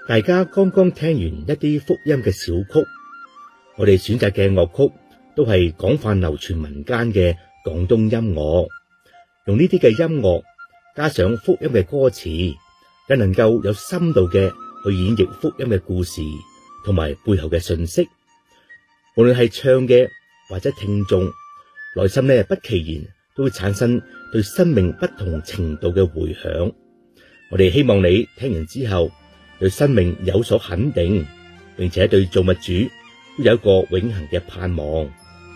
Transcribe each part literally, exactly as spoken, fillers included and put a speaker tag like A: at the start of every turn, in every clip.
A: 大家剛剛聽完一啲福音嘅小曲，我哋選擇嘅樂曲都係廣泛流傳民間嘅廣東音樂，用呢啲嘅音樂加上福音嘅歌詞，更能夠有深度嘅去演繹福音嘅故事同埋背後嘅信息。無論係唱嘅或者聽眾，內心呢不其然都會產生對生命不同程度嘅回響。我哋希望你聽完之後，對生命有所肯定，並且對造物主都有一個永恆嘅盼望。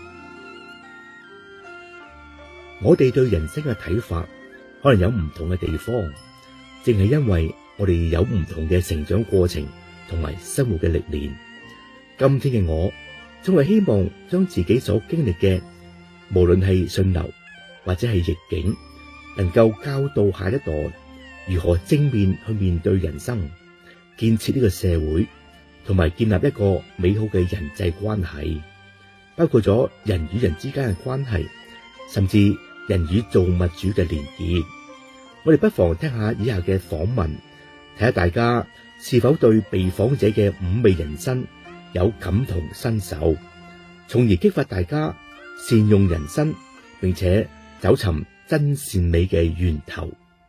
A: 我哋對人生嘅睇法可能有唔同嘅地方，正係因為我哋有唔同嘅成長過程同埋生活嘅歷練。今天嘅我，總係希望將自己所經歷嘅，無論係順流或者係逆境，能夠教導下一代如何正面去面對人生，建設呢個社會，同埋建立一個美好嘅人際關係，包括咗人與人之間嘅關係，甚至人與造物主嘅連結。我哋不妨聽下以下嘅訪問，睇下大家是否對被訪者嘅五味人生有感同身受，從而激發大家善用人生，並且找尋真善美嘅源頭。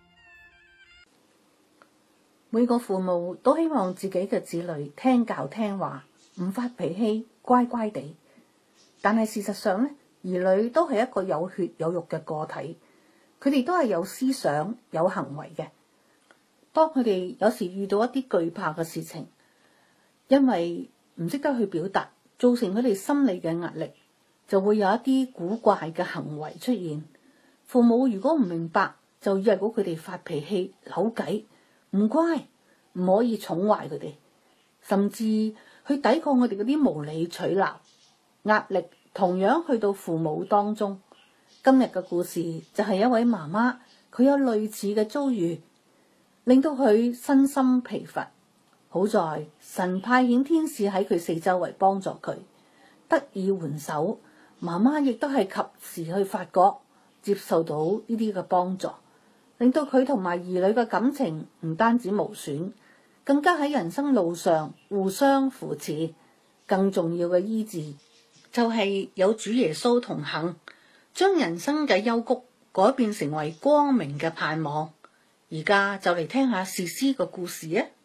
B: 每個父母都希望自己嘅子女聽教聽話，唔發脾氣，乖乖地。但係事實上咧，兒女都係一個有血有肉嘅個體，佢哋都係有思想、有行為嘅。當佢哋有時遇到一啲懼怕嘅事情，因為唔識得去表達，造成佢哋心理嘅壓力，就會有一啲古怪嘅行為出現。父母如果唔明白，就以為佢哋發脾氣、扭計。唔乖，唔可以寵壞佢哋，甚至去抵抗佢哋嗰啲無理取鬧，壓力同樣去到父母當中。今日嘅故事就係一位媽媽，佢有類似嘅遭遇，令到佢身心疲乏。好在神派遣天使喺佢四周圍幫助佢，得以援手。媽媽亦都係及時去發覺，接受到呢啲嘅幫助。令到佢同埋兒女嘅感情唔單止無損，更加喺人生路上互相扶持。更重要嘅醫治就係有主耶穌同行，將人生嘅幽谷改變成為光明嘅盼望。而家就嚟聽下士師個故事啊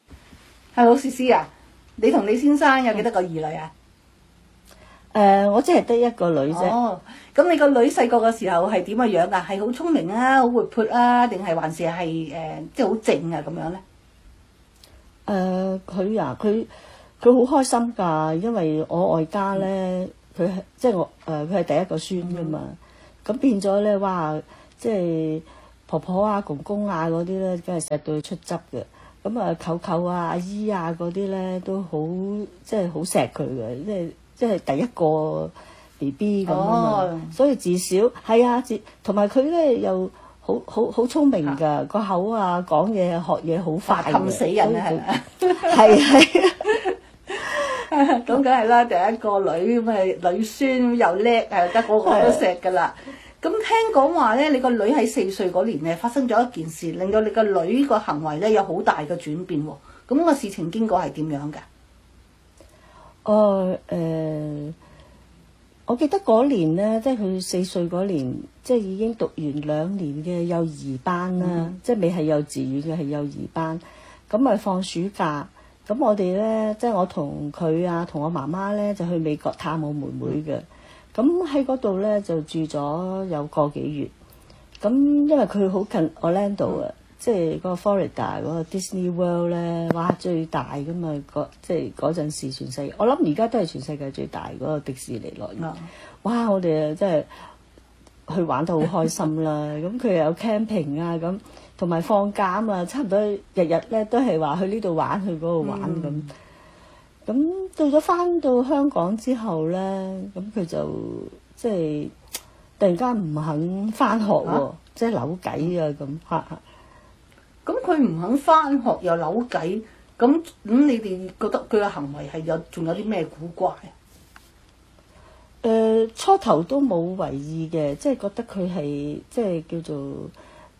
B: ！Hello，士師啊，你同你先生有幾多個兒女啊？
C: 誒、呃，我真係得一個女啫。
B: 哦，咁你個女細個嘅時候係點嘅樣啊？係好聰明啊，好活潑啊，定係還是係誒，即係好靜啊咁樣咧？誒、
C: 呃，佢啊，佢佢好開心㗎，因為我外家咧，佢係即係我誒，佢係第一個孫㗎嘛。咁、嗯、變咗咧，哇！即係婆婆啊、公公啊嗰啲咧，梗係錫到佢出汁嘅。咁啊，舅舅啊、阿姨啊嗰啲咧，都好即係好錫佢嘅，即係。即係第一個 B B 咁啊嘛，哦、所以自小係啊，自同埋佢咧又好好好聰明㗎，個、啊、口啊講嘢學嘢好快嘅，
B: 氹死人啊係
C: 係係
B: 啊，咁梗係啦，第一個女咁啊女孫又叻，係得個個都錫㗎啦。咁聽講話咧，你個女喺四歲嗰年咧發生咗一件事，令到你個女個行為咧有好大嘅轉變喎。咁個事情經過係點樣㗎？
C: 哦，誒、呃，我記得嗰年咧，即係佢四歲嗰年，即係已經讀完兩年嘅幼兒班啦，嗯、即係未係幼稚園嘅，係幼兒班。咁咪放暑假，咁我哋咧，即係我同佢啊，同我媽媽咧，就去美國探我妹妹嘅。咁喺嗰度咧就住咗有個幾月。咁因為佢好近 Orlando 啊。嗯即係嗰個 Florida 嗰個 Disney World 咧，哇最大噶嘛！嗰即係嗰陣時全世界，我諗而家都係全世界最大嗰個迪士尼樂園。嗯、哇！我哋啊真係去玩得好開心啦。咁佢又有 camping 啊，咁同埋放假啊嘛，差唔多日日咧都係話去呢度玩，去嗰度玩咁。咁、嗯、到咗翻到香港之後咧，咁佢就即係突然間唔肯翻學喎，啊、即係扭計啊咁嚇。
B: 咁佢唔肯翻學又扭計，咁咁你哋覺得佢嘅行為係有仲有啲咩古怪啊？
C: 誒、呃、初頭都冇為意嘅，即係覺得佢係即係叫做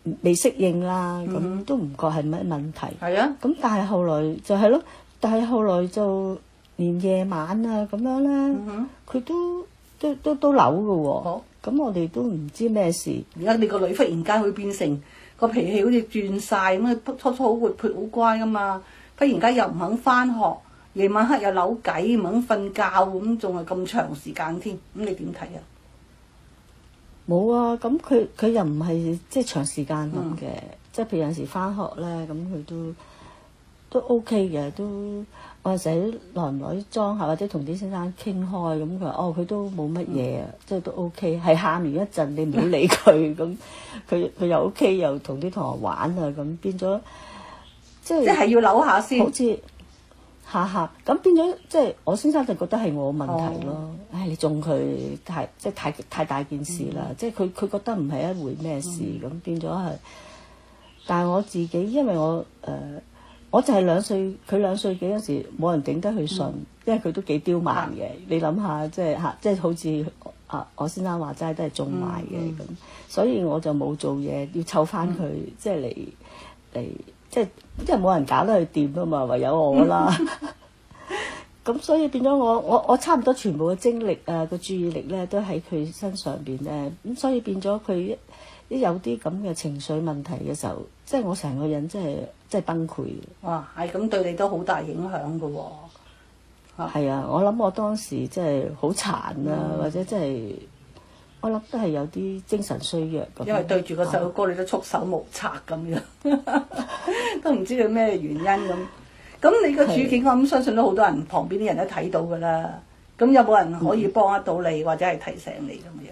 C: 未適應啦，咁、
B: 嗯
C: 都唔覺係乜問題。
B: 係啊，
C: 咁但係後來就係咯，但係後來就連夜晚啊咁樣咧，佢、
B: 嗯、
C: 都都都都扭嘅喎。
B: 好
C: 咁我哋都唔知咩事。
B: 而家你個女忽然間會變成個脾氣好似轉晒咁啊！初初好活潑好乖噶嘛，忽然間又唔肯翻學，夜晚黑又扭計，唔肯瞓覺，咁仲係咁長時間添，咁你點睇啊？
C: 冇啊，咁佢佢又唔係即係長時間咁嘅，
B: 嗯、
C: 即係譬如有時翻學咧，咁佢都都 OK 嘅，都我有時耐唔耐裝下，或者同啲先生傾開，咁佢話哦佢都冇乜嘢啊，即係都 OK，係喊完一陣你唔好理佢，咁佢佢又 OK，又同啲同學玩啊，咁變咗即係
B: 即係要扭下先，
C: 好似下下咁變咗，即係我先生就覺得係我問題咯。
B: 哦、
C: 唉，你中佢太即係太太大件事啦，嗯、即係佢佢覺得唔係一回咩事，咁、嗯、變咗係。但係我自己，因為我誒、呃，我就係兩歲，佢兩歲幾嗰時冇人頂得佢順，嗯、因為佢都幾刁蠻嘅。嗯、你諗下，即係嚇，即係好似啊，我先生話齋都係中埋嘅咁，嗯、所以我就冇做嘢，要湊翻佢，即係嚟嚟。即係即係冇人搞得佢掂啊嘛，唯有我啦。咁所以變咗我我我差唔多全部嘅精力啊個注意力咧都喺佢身上邊咧，咁所以變咗佢一一有啲咁嘅情緒問題嘅時候，即係我成個人真係真係崩潰。
B: 哇！係咁對你都好大影響㗎喎。
C: 係啊，我諗我當時即係好殘啊，嗯、或者即係。我諗都係有啲精神衰弱咁，
B: 因為對住個細路哥你都束手無策咁樣，都唔知佢咩原因咁。咁你個處境的我諗相信都好多人旁邊啲人都睇到㗎啦。咁有冇人可以幫得到你，嗯、或者係提醒你咁樣？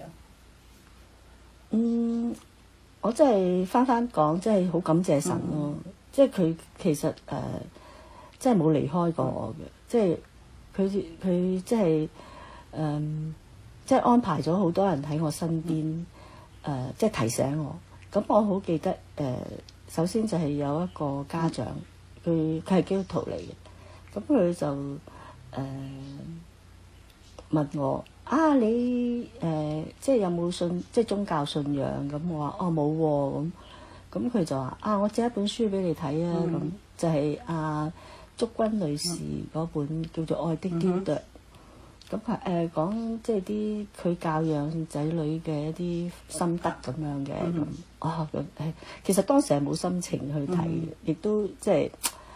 C: 嗯，我真係翻翻講，真係好感謝神咯。嗯、即係佢其實誒、呃，真係冇離開過我嘅。即係佢佢即係誒。呃即係安排咗好多人喺我身邊，誒、呃，即係提醒我。咁我好記得，誒、呃，首先就係有一個家長，佢佢係基督徒嚟嘅，咁佢就誒、呃、問我啊，你誒、呃、即係有冇信即係宗教信仰？咁我話哦冇喎，咁咁佢就話啊，我借一本書俾你睇啊，咁、嗯、就係阿祝君女士嗰本叫做《愛的雕琢》。咁係誒講即係啲佢教養仔女嘅一啲心得咁樣嘅咁，啊咁誒，其實當時係冇心情去睇嘅，亦、嗯、都即係誒，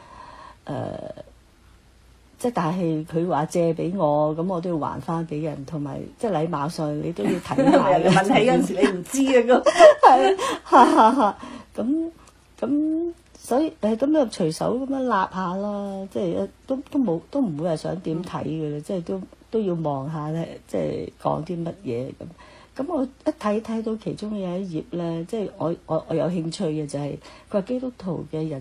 C: 即係但係佢話借俾我，咁我都要還翻俾人，同埋即係禮貌上你都要睇下嘅。問起嗰陣時你唔知啊咁，係咁咁，所以誒咁樣隨手咁樣揦下啦，即係都都冇都唔會係想點睇嘅啦，即係都。都要望下咧，即係講啲乜嘢咁。咁我一睇睇到其中有一頁咧，即係我我我有興趣嘅就係佢話基督徒嘅人。